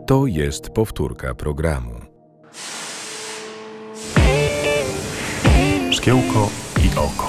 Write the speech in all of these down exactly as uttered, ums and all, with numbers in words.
To jest powtórka programu. Szkiełko i oko.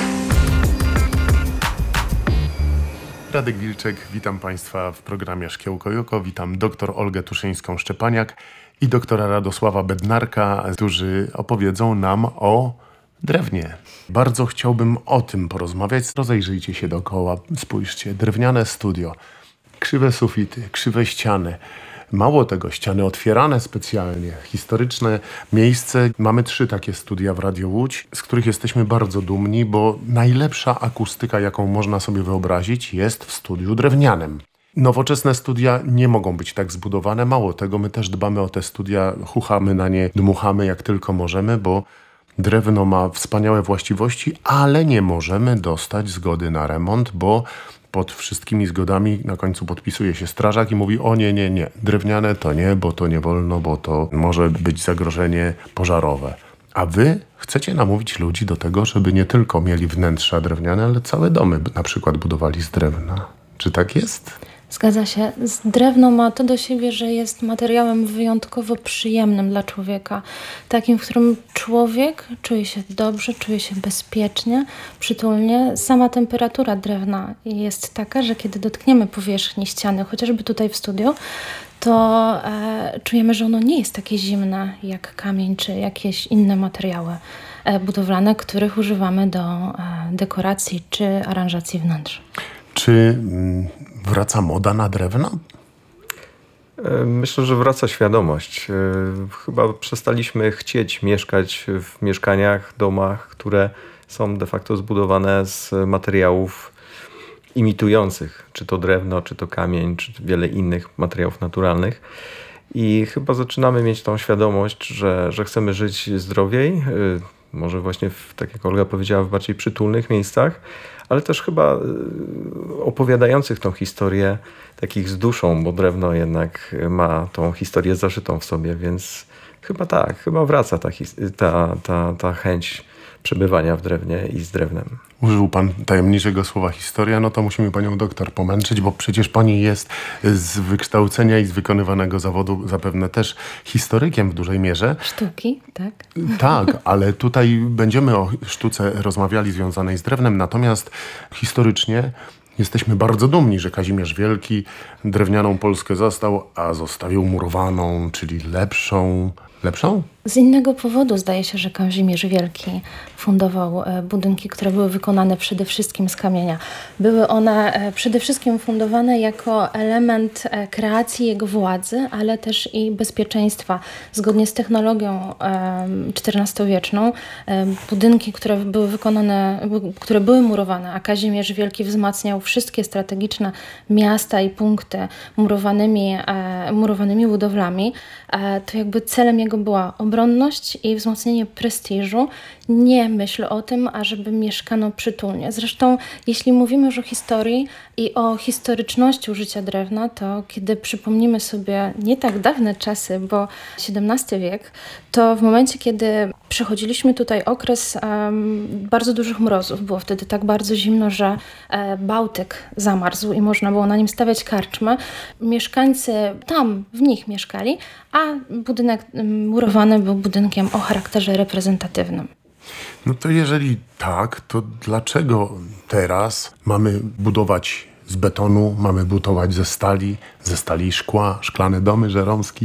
Radek Wilczek, witam Państwa w programie Szkiełko i oko. Witam dr Olgę Tuszyńską-Szczepaniak i doktora Radosława Bednarka, którzy opowiedzą nam o drewnie. Bardzo chciałbym o tym porozmawiać. Rozejrzyjcie się dookoła, spójrzcie. Drewniane studio, krzywe sufity, krzywe ściany. Mało tego, ściany otwierane specjalnie, historyczne miejsce. Mamy trzy takie studia w Radio Łódź, z których jesteśmy bardzo dumni, bo najlepsza akustyka, jaką można sobie wyobrazić, jest w studiu drewnianym. Nowoczesne studia nie mogą być tak zbudowane. Mało tego, my też dbamy o te studia, chuchamy na nie, dmuchamy jak tylko możemy, bo drewno ma wspaniałe właściwości, ale nie możemy dostać zgody na remont, bo pod wszystkimi zgodami na końcu podpisuje się strażak i mówi: o nie, nie, nie, drewniane to nie, bo to nie wolno, bo to może być zagrożenie pożarowe. A wy chcecie namówić ludzi do tego, żeby nie tylko mieli wnętrza drewniane, ale całe domy na przykład budowali z drewna. Czy tak jest? Zgadza się. Drewno ma to do siebie, że jest materiałem wyjątkowo przyjemnym dla człowieka. Takim, w którym człowiek czuje się dobrze, czuje się bezpiecznie, przytulnie. Sama temperatura drewna jest taka, że kiedy dotkniemy powierzchni ściany, chociażby tutaj w studiu, to e, czujemy, że ono nie jest takie zimne jak kamień czy jakieś inne materiały e, budowlane, których używamy do e, dekoracji czy aranżacji wnętrz. Czy mm, wraca moda na drewno? Myślę, że wraca świadomość. Chyba przestaliśmy chcieć mieszkać w mieszkaniach, domach, które są de facto zbudowane z materiałów imitujących, czy to drewno, czy to kamień, czy wiele innych materiałów naturalnych. I chyba zaczynamy mieć tą świadomość, że, że chcemy żyć zdrowiej, może właśnie, w, tak jak Olga powiedziała, w bardziej przytulnych miejscach, ale też chyba opowiadających tą historię takich z duszą, bo drewno jednak ma tą historię zaszytą w sobie, więc chyba tak, chyba wraca ta, ta, ta, ta chęć przebywania w drewnie i z drewnem. Użył pan tajemniczego słowa historia, no to musimy panią doktor pomęczyć, bo przecież pani jest z wykształcenia i z wykonywanego zawodu zapewne też historykiem w dużej mierze. Sztuki, tak? Tak, ale tutaj będziemy o sztuce rozmawiali związanej z drewnem, natomiast historycznie jesteśmy bardzo dumni, że Kazimierz Wielki drewnianą Polskę zastał, a zostawił murowaną, czyli lepszą. Lepszą? Z innego powodu zdaje się, że Kazimierz Wielki fundował budynki, które były wykonane przede wszystkim z kamienia. Były one przede wszystkim fundowane jako element kreacji jego władzy, ale też i bezpieczeństwa. Zgodnie z technologią czternastowieczną budynki, które były wykonane, które były murowane, a Kazimierz Wielki wzmacniał wszystkie strategiczne miasta i punkty murowanymi, murowanymi budowlami, to jakby celem jego była obronność i wzmocnienie prestiżu. Nie myśl o tym, ażeby mieszkano przytulnie. Zresztą, jeśli mówimy już o historii i o historyczności użycia drewna, to kiedy przypomnimy sobie nie tak dawne czasy, bo siedemnasty wiek, to w momencie, kiedy przechodziliśmy tutaj okres um, bardzo dużych mrozów, było wtedy tak bardzo zimno, że e, Bałtyk zamarzł i można było na nim stawiać karczmę. Mieszkańcy tam w nich mieszkali, a budynek murowany był budynkiem o charakterze reprezentatywnym. No to jeżeli tak, to dlaczego teraz mamy budować z betonu, mamy budować ze stali, ze stali i szkła, szklane domy, Żeromski?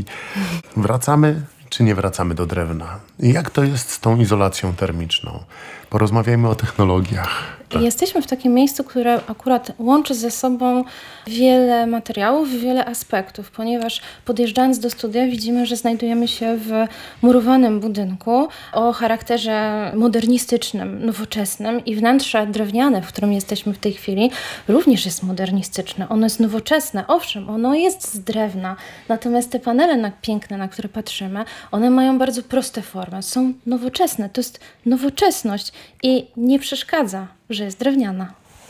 Wracamy czy nie wracamy do drewna? I jak to jest z tą izolacją termiczną? Porozmawiajmy o technologiach. Jesteśmy w takim miejscu, które akurat łączy ze sobą wiele materiałów, wiele aspektów, ponieważ podjeżdżając do studia widzimy, że znajdujemy się w murowanym budynku o charakterze modernistycznym, nowoczesnym i wnętrze drewniane, w którym jesteśmy w tej chwili, również jest modernistyczne. Ono jest nowoczesne, owszem, ono jest z drewna, natomiast te panele na, piękne, na które patrzymy, one mają bardzo proste formy, są nowoczesne, to jest nowoczesność i nie przeszkadza, że jest drewniana.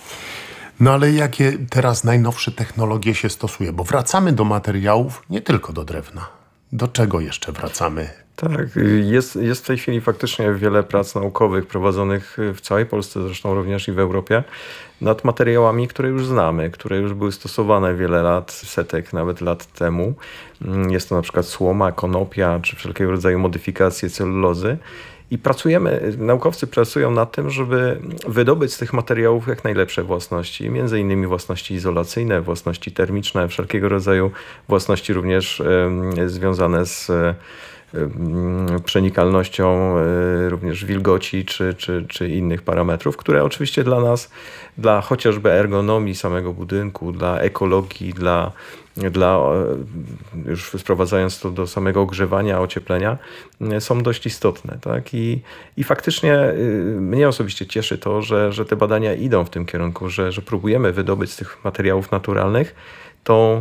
No ale jakie teraz najnowsze technologie się stosuje? Bo wracamy do materiałów, nie tylko do drewna. Do czego jeszcze wracamy? Tak, jest, jest w tej chwili faktycznie wiele prac naukowych prowadzonych w całej Polsce, zresztą również i w Europie, nad materiałami, które już znamy, które już były stosowane wiele lat, setek nawet lat temu. Jest to na przykład słoma, konopia, czy wszelkiego rodzaju modyfikacje celulozy. I pracujemy, naukowcy pracują nad tym, żeby wydobyć z tych materiałów jak najlepsze własności, między innymi własności izolacyjne, własności termiczne, wszelkiego rodzaju własności również y, związane z y, przenikalnością y, również wilgoci czy, czy, czy innych parametrów, które oczywiście dla nas, dla chociażby ergonomii samego budynku, dla ekologii, dla Dla, już sprowadzając to do samego ogrzewania, ocieplenia, są dość istotne. Tak? I, i faktycznie mnie osobiście cieszy to, że, że te badania idą w tym kierunku, że, że próbujemy wydobyć z tych materiałów naturalnych tą,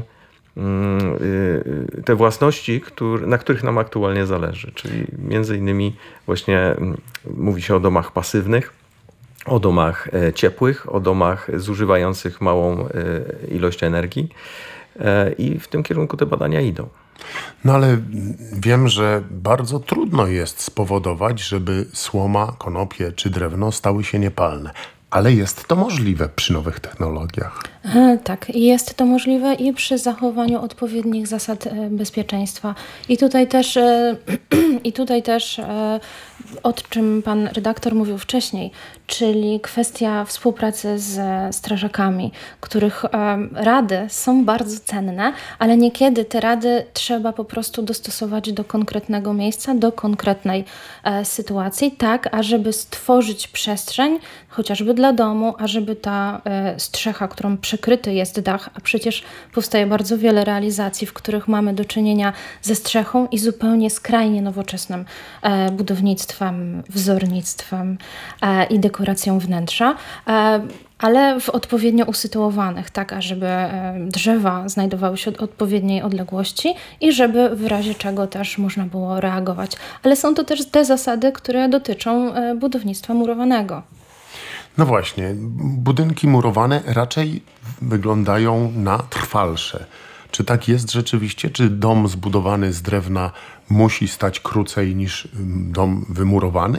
te własności, który, na których nam aktualnie zależy. Czyli między innymi właśnie mówi się o domach pasywnych, o domach ciepłych, o domach zużywających małą ilość energii. I w tym kierunku te badania idą. No ale wiem, że bardzo trudno jest spowodować, żeby słoma, konopie czy drewno stały się niepalne. Ale jest to możliwe przy nowych technologiach. Tak, jest to możliwe i przy zachowaniu odpowiednich zasad bezpieczeństwa. I tutaj też, i tutaj też o czym pan redaktor mówił wcześniej, czyli kwestia współpracy z strażakami, których rady są bardzo cenne, ale niekiedy te rady trzeba po prostu dostosować do konkretnego miejsca, do konkretnej sytuacji, tak, ażeby stworzyć przestrzeń, chociażby dla domu, ażeby ta strzecha, którą przykryty jest dach, a przecież powstaje bardzo wiele realizacji, w których mamy do czynienia ze strzechą i zupełnie skrajnie nowoczesnym budownictwem, wzornictwem i dekoracją wnętrza, ale w odpowiednio usytuowanych, tak, ażeby drzewa znajdowały się od odpowiedniej odległości i żeby w razie czego też można było reagować. Ale są to też te zasady, które dotyczą budownictwa murowanego. No właśnie, budynki murowane raczej wyglądają na trwalsze. Czy tak jest rzeczywiście? Czy dom zbudowany z drewna musi stać krócej niż dom wymurowany?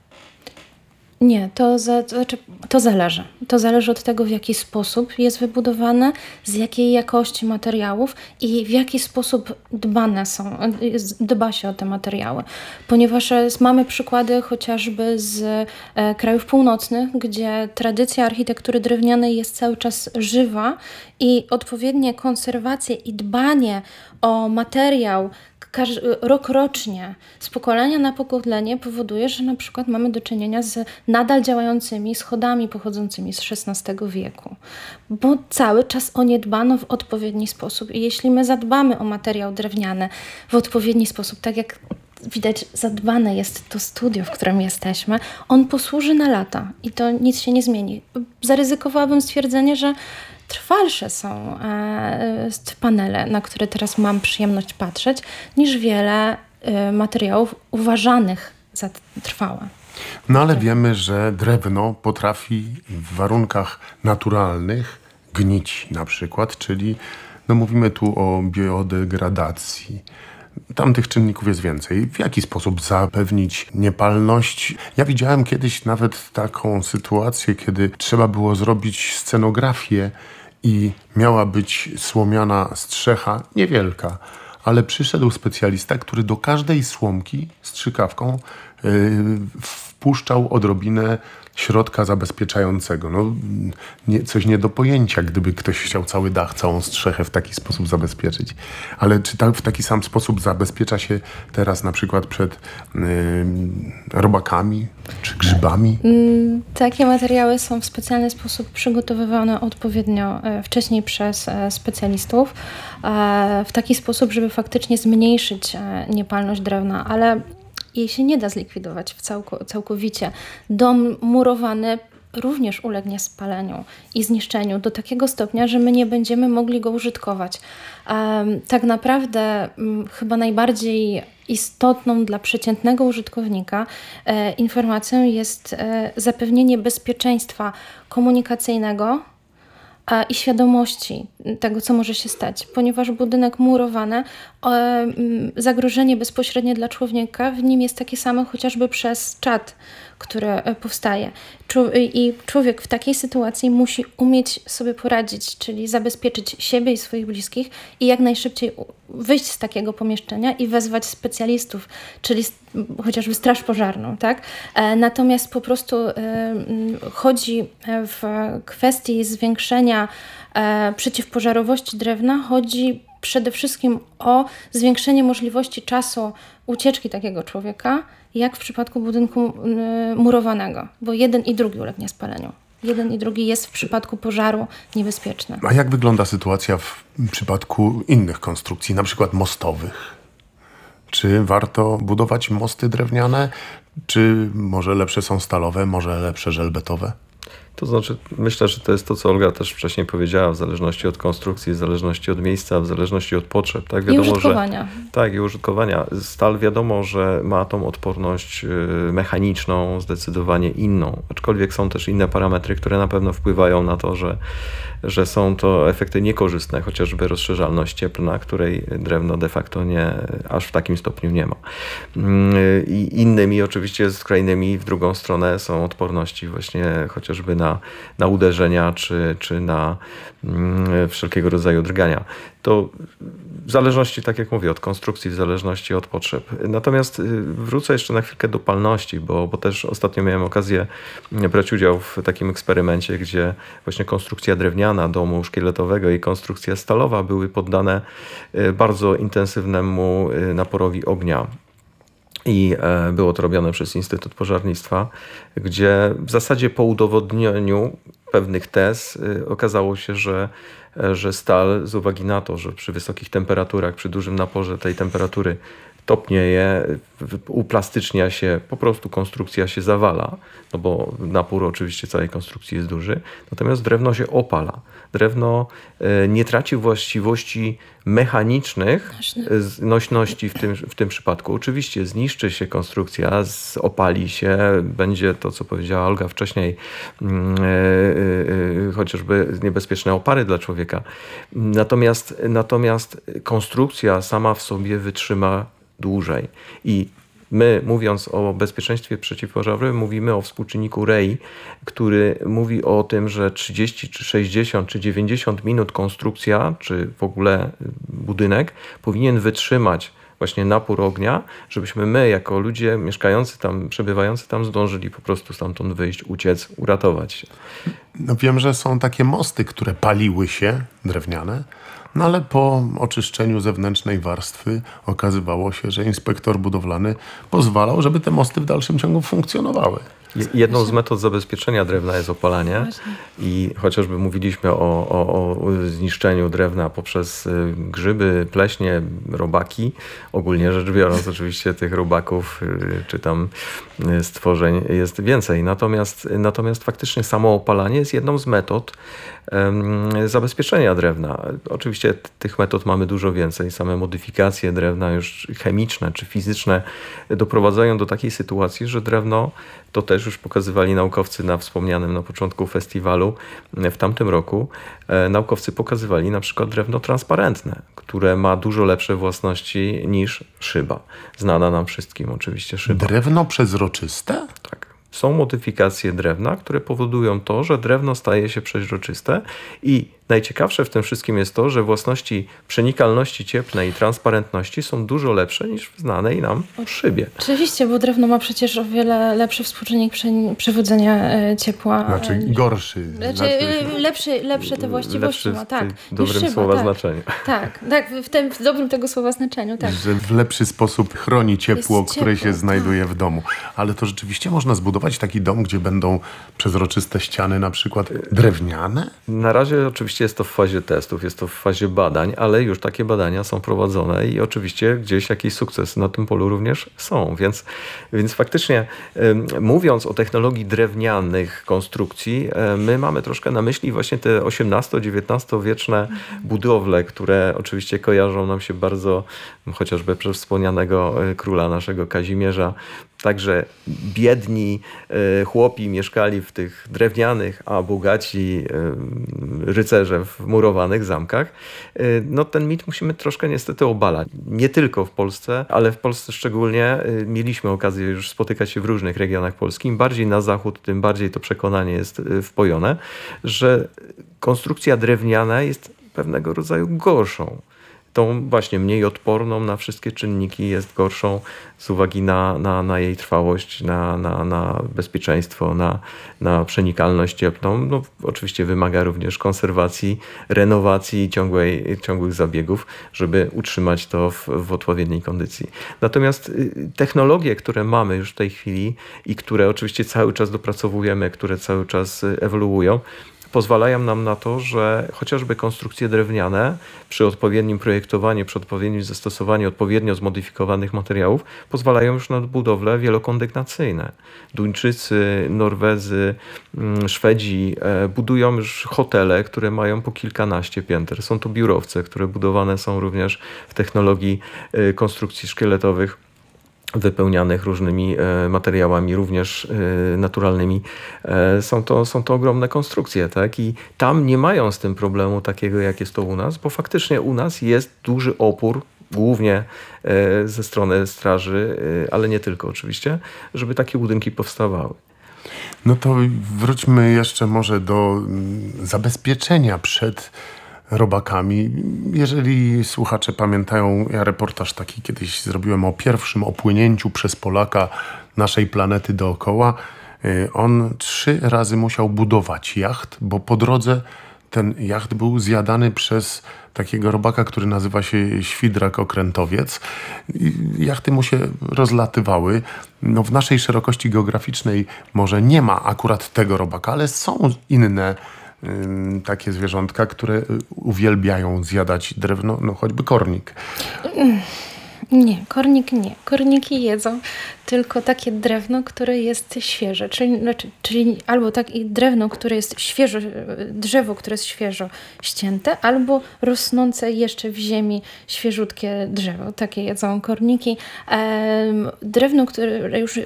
Nie, to, za, to, znaczy, to zależy. To zależy od tego, w jaki sposób jest wybudowane, z jakiej jakości materiałów i w jaki sposób dbane są, dba się o te materiały. Ponieważ mamy przykłady chociażby z e, krajów północnych, gdzie tradycja architektury drewnianej jest cały czas żywa i odpowiednie konserwacje i dbanie o materiał rok rocznie, z pokolenia na pokolenie powoduje, że na przykład mamy do czynienia z nadal działającymi schodami pochodzącymi z szesnastego wieku. Bo cały czas o nie dbano w odpowiedni sposób. I jeśli my zadbamy o materiał drewniany w odpowiedni sposób, tak jak widać, zadbane jest to studio, w którym jesteśmy, on posłuży na lata i to nic się nie zmieni. Zaryzykowałabym stwierdzenie, że trwalsze są e, panele, na które teraz mam przyjemność patrzeć, niż wiele e, materiałów uważanych za trwałe. No ale wiemy, że drewno potrafi w warunkach naturalnych gnić na przykład, czyli no mówimy tu o biodegradacji. Tam tych czynników jest więcej. W jaki sposób zapewnić niepalność? Ja widziałem kiedyś nawet taką sytuację, kiedy trzeba było zrobić scenografię i miała być słomiana strzecha, niewielka, ale przyszedł specjalista, który do każdej słomki strzykawką yy, wpuszczał odrobinę środka zabezpieczającego. No, nie, coś nie do pojęcia, gdyby ktoś chciał cały dach, całą strzechę w taki sposób zabezpieczyć. Ale czy tak, w taki sam sposób zabezpiecza się teraz na przykład przed yy, robakami czy grzybami? Mm, takie materiały są w specjalny sposób przygotowywane odpowiednio e, wcześniej przez e, specjalistów e, w taki sposób, żeby faktycznie zmniejszyć e, niepalność drewna, ale jej się nie da zlikwidować w całko, całkowicie. Dom murowany również ulegnie spaleniu i zniszczeniu do takiego stopnia, że my nie będziemy mogli go użytkować. Um, tak naprawdę um, chyba najbardziej istotną dla przeciętnego użytkownika e, informacją jest e, zapewnienie bezpieczeństwa komunikacyjnego a, i świadomości tego, co może się stać, ponieważ budynek murowany, o, zagrożenie bezpośrednie dla człowieka w nim jest takie samo chociażby przez czad, który powstaje. I człowiek w takiej sytuacji musi umieć sobie poradzić, czyli zabezpieczyć siebie i swoich bliskich i jak najszybciej wyjść z takiego pomieszczenia i wezwać specjalistów, czyli chociażby straż pożarną, tak? Natomiast po prostu chodzi w kwestii zwiększenia przeciwpożarowości drewna, chodzi przede wszystkim o zwiększenie możliwości czasu ucieczki takiego człowieka, jak w przypadku budynku murowanego, bo jeden i drugi ulegnie spaleniu. Jeden i drugi jest w przypadku pożaru niebezpieczny. A jak wygląda sytuacja w przypadku innych konstrukcji, na przykład mostowych? Czy warto budować mosty drewniane, czy może lepsze są stalowe, może lepsze żelbetowe? To znaczy, myślę, że to jest to, co Olga też wcześniej powiedziała, w zależności od konstrukcji, w zależności od miejsca, w zależności od potrzeb. Tak, wiadomo, I użytkowania. Że, tak, i użytkowania. Stal wiadomo, że ma tą odporność mechaniczną, zdecydowanie inną. Aczkolwiek są też inne parametry, które na pewno wpływają na to, że, że są to efekty niekorzystne, chociażby rozszerzalność cieplna, której drewno de facto nie, aż w takim stopniu nie ma. I innymi oczywiście skrajnymi w drugą stronę są odporności właśnie chociażby na Na, na uderzenia czy, czy na mm, wszelkiego rodzaju drgania. To w zależności, tak jak mówię, od konstrukcji, w zależności od potrzeb. Natomiast wrócę jeszcze na chwilkę do palności, bo, bo też ostatnio miałem okazję brać udział w takim eksperymencie, gdzie właśnie konstrukcja drewniana domu szkieletowego i konstrukcja stalowa były poddane bardzo intensywnemu naporowi ognia. I było to robione przez Instytut Pożarnictwa, gdzie w zasadzie po udowodnieniu pewnych tez okazało się, że, że stal z uwagi na to, że przy wysokich temperaturach, przy dużym naporze tej temperatury topnieje, uplastycznia się, po prostu konstrukcja się zawala, no bo napór oczywiście całej konstrukcji jest duży, natomiast drewno się opala. Drewno nie traci właściwości mechanicznych, nośności w tym, w tym przypadku. Oczywiście zniszczy się konstrukcja, opali się, będzie to, co powiedziała Olga wcześniej, yy, yy, chociażby niebezpieczne opary dla człowieka. Natomiast, natomiast konstrukcja sama w sobie wytrzyma dłużej. I my, mówiąc o bezpieczeństwie przeciwpożarowym, mówimy o współczynniku R E I, który mówi o tym, że trzydzieści, czy sześćdziesiąt, czy dziewięćdziesiąt minut konstrukcja, czy w ogóle budynek powinien wytrzymać właśnie napór ognia, żebyśmy my, jako ludzie mieszkający tam, przebywający tam, zdążyli po prostu stamtąd wyjść, uciec, uratować się. No wiem, że są takie mosty, które paliły się, drewniane, no ale po oczyszczeniu zewnętrznej warstwy okazywało się, że inspektor budowlany pozwalał, żeby te mosty w dalszym ciągu funkcjonowały. Jedną z metod zabezpieczenia drewna jest opalanie. Właśnie. I chociażby mówiliśmy o, o, o zniszczeniu drewna poprzez grzyby, pleśnie, robaki. Ogólnie rzecz biorąc, oczywiście tych robaków czy tam stworzeń jest więcej. Natomiast, natomiast faktycznie samo opalanie jest jedną z metod um, zabezpieczenia drewna. Oczywiście t- tych metod mamy dużo więcej. Same modyfikacje drewna już chemiczne czy fizyczne doprowadzają do takiej sytuacji, że drewno, to też już pokazywali naukowcy na wspomnianym na początku festiwalu w tamtym roku. E, naukowcy pokazywali na przykład drewno transparentne, które ma dużo lepsze własności niż szyba. Znana nam wszystkim oczywiście szyba. Drewno przezroczyste? Tak. Są modyfikacje drewna, które powodują to, że drewno staje się przeźroczyste i najciekawsze w tym wszystkim jest to, że własności przenikalności cieplnej i transparentności są dużo lepsze niż w znanej nam szybie. Oczywiście, bo drewno ma przecież o wiele lepszy współczynnik prze- przewodzenia ciepła. Znaczy gorszy. Znaczy, znaczy... lepszy, lepsze te właściwości lepszy ma, tak. W dobrym szyba, słowa tak. znaczeniu. Tak, tak w, tym, w dobrym tego słowa znaczeniu, tak. Że w lepszy sposób chroni ciepło, Jest które ciepło, się znajduje tak. w domu. Ale to rzeczywiście można zbudować taki dom, gdzie będą przezroczyste ściany, na przykład drewniane? Na razie oczywiście jest to w fazie testów, jest to w fazie badań, ale już takie badania są prowadzone i oczywiście gdzieś jakieś sukcesy na tym polu również są. Więc, więc faktycznie mówiąc o technologii drewnianych konstrukcji, my mamy troszkę na myśli właśnie te osiemnasto-dziewiętnastowieczne budowle, które oczywiście kojarzą nam się bardzo, chociażby przez wspomnianego króla naszego Kazimierza, Także biedni e, chłopi mieszkali w tych drewnianych, a bogaci e, rycerze w murowanych zamkach. E, no ten mit musimy troszkę niestety obalać. Nie tylko w Polsce, ale w Polsce szczególnie e, mieliśmy okazję już spotykać się w różnych regionach Polski. Im bardziej na zachód, tym bardziej to przekonanie jest e, wpojone, że konstrukcja drewniana jest pewnego rodzaju gorszą. Tą właśnie mniej odporną na wszystkie czynniki, jest gorszą z uwagi na, na, na jej trwałość, na, na, na bezpieczeństwo, na, na przenikalność cieplną. No, oczywiście wymaga również konserwacji, renowacji i ciągłej, ciągłych zabiegów, żeby utrzymać to w, w odpowiedniej kondycji. Natomiast technologie, które mamy już w tej chwili i które oczywiście cały czas dopracowujemy, które cały czas ewoluują, pozwalają nam na to, że chociażby konstrukcje drewniane przy odpowiednim projektowaniu, przy odpowiednim zastosowaniu odpowiednio zmodyfikowanych materiałów pozwalają już na budowle wielokondygnacyjne. Duńczycy, Norwedzy, Szwedzi budują już hotele, które mają po kilkanaście pięter. Są to biurowce, które budowane są również w technologii konstrukcji szkieletowych, wypełnianych różnymi e, materiałami, również e, naturalnymi. E, są, to, są to ogromne konstrukcje, tak? I tam nie mają z tym problemu takiego, jak jest to u nas, bo faktycznie u nas jest duży opór, głównie e, ze strony straży, e, ale nie tylko oczywiście, żeby takie budynki powstawały. No to wróćmy jeszcze może do mm, zabezpieczenia przed robakami. Jeżeli słuchacze pamiętają, ja reportaż taki kiedyś zrobiłem o pierwszym opłynięciu przez Polaka naszej planety dookoła. On trzy razy musiał budować jacht, bo po drodze ten jacht był zjadany przez takiego robaka, który nazywa się świdrak okrętowiec. Jachty mu się rozlatywały. No, w naszej szerokości geograficznej może nie ma akurat tego robaka, ale są inne takie zwierzątka, które uwielbiają zjadać drewno, no choćby kornik. Nie, kornik nie. Korniki jedzą tylko takie drewno, które jest świeże, czyli, znaczy, czyli albo takie drewno, które jest świeżo, drzewo, które jest świeżo ścięte, albo rosnące jeszcze w ziemi świeżutkie drzewo. Takie jedzą korniki. Ehm, drewno, które już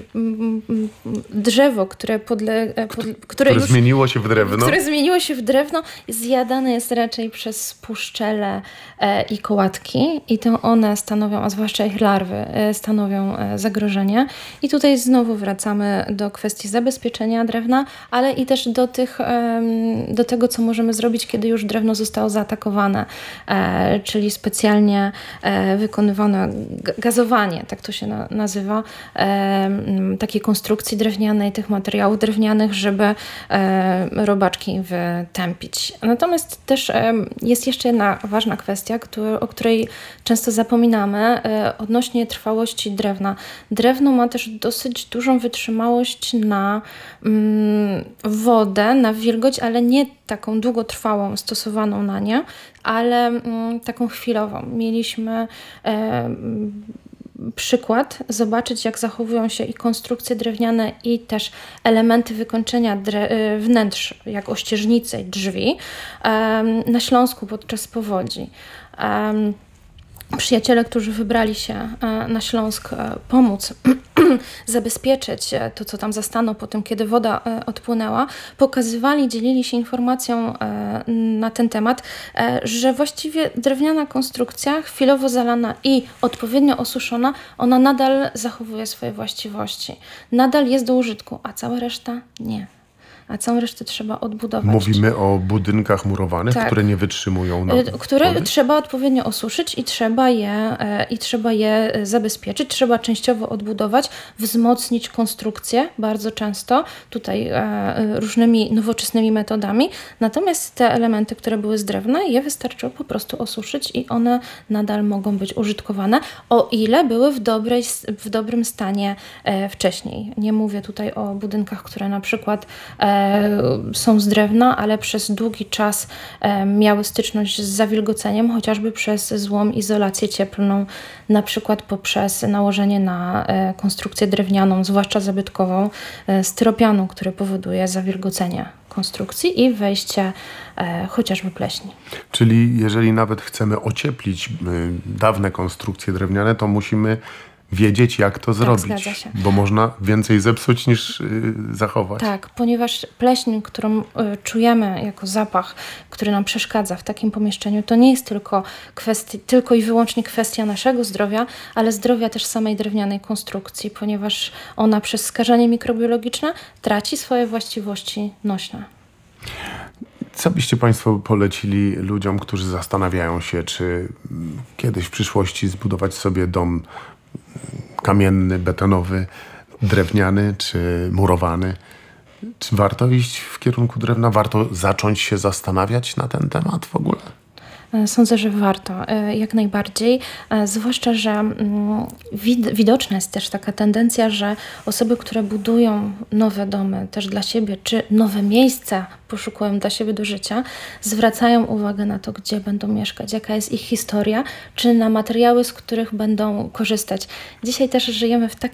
drzewo, które podle, podle które, które już, zmieniło się w drewno. Które zmieniło się w drewno, zjadane jest raczej przez puszczele e, i kołatki i to one stanowią, a zwłaszcza ich larwy, e, stanowią e, zagrożenie. I tutaj znowu wracamy do kwestii zabezpieczenia drewna, ale i też do, tych, do tego, co możemy zrobić, kiedy już drewno zostało zaatakowane, czyli specjalnie wykonywane gazowanie, tak to się nazywa, takiej konstrukcji drewnianej, tych materiałów drewnianych, żeby robaczki wytępić. Natomiast też jest jeszcze jedna ważna kwestia, o której często zapominamy, odnośnie trwałości drewna. Drewno ma też dosyć dużą wytrzymałość na mm, wodę, na wilgoć, ale nie taką długotrwałą stosowaną na nie, ale mm, taką chwilową. Mieliśmy e, przykład, zobaczyć jak zachowują się i konstrukcje drewniane i też elementy wykończenia dre- wnętrz, jak ościeżnice i drzwi e, na Śląsku podczas powodzi. E, Przyjaciele, którzy wybrali się na Śląsk pomóc zabezpieczyć to, co tam zastano po tym, kiedy woda odpłynęła, pokazywali, dzielili się informacją na ten temat, że właściwie drewniana konstrukcja, chwilowo zalana i odpowiednio osuszona, ona nadal zachowuje swoje właściwości. Nadal jest do użytku, a cała reszta nie. A całą resztę trzeba odbudować. Mówimy o budynkach murowanych, tak. które nie wytrzymują na Które wody? Trzeba odpowiednio osuszyć i trzeba, je, i trzeba je zabezpieczyć. Trzeba częściowo odbudować, wzmocnić konstrukcję bardzo często, tutaj różnymi nowoczesnymi metodami. Natomiast te elementy, które były z drewna, je wystarczyło po prostu osuszyć i one nadal mogą być użytkowane, o ile były w, dobrej, w dobrym stanie wcześniej. Nie mówię tutaj o budynkach, które na przykład są z drewna, ale przez długi czas miały styczność z zawilgoceniem, chociażby przez złą izolację cieplną, na przykład poprzez nałożenie na konstrukcję drewnianą, zwłaszcza zabytkową, styropianu, który powoduje zawilgocenie konstrukcji i wejście e, chociażby pleśni. Czyli jeżeli nawet chcemy ocieplić y, dawne konstrukcje drewniane, to musimy wiedzieć, jak to zrobić, zgadza się. bo można więcej zepsuć niż yy, zachować. Tak, ponieważ pleśń, którą y, czujemy jako zapach, który nam przeszkadza w takim pomieszczeniu, to nie jest tylko, kwestii, tylko i wyłącznie kwestia naszego zdrowia, ale zdrowia też samej drewnianej konstrukcji, ponieważ ona przez skażenie mikrobiologiczne traci swoje właściwości nośne. Co byście Państwo polecili ludziom, którzy zastanawiają się, czy kiedyś w przyszłości zbudować sobie dom kamienny, betonowy, drewniany czy murowany? Czy warto iść w kierunku drewna? Warto zacząć się zastanawiać na ten temat w ogóle? Sądzę, że warto, jak najbardziej, zwłaszcza, że wid- widoczna jest też taka tendencja, że osoby, które budują nowe domy też dla siebie, czy nowe miejsca poszukują dla siebie do życia, zwracają uwagę na to, gdzie będą mieszkać, jaka jest ich historia, czy na materiały, z których będą korzystać. Dzisiaj też żyjemy w takim